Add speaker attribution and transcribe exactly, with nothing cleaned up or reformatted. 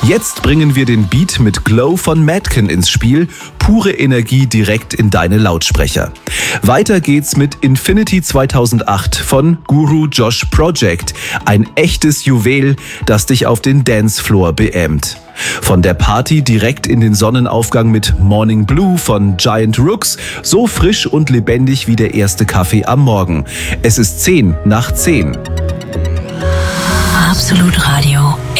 Speaker 1: Jetzt bringen wir den Beat mit Glow von Madken ins Spiel. Pure Energie direkt in deine Lautsprecher. Weiter geht's mit Infinity zweitausendacht von Guru Josh Project. Ein echtes Juwel, das dich auf den Dancefloor beämt. Von der Party direkt in den Sonnenaufgang mit Morning Blue von Giant Rooks. So frisch und lebendig wie der erste Kaffee am Morgen. Es ist zehn nach zehn.
Speaker 2: Absolut Radio.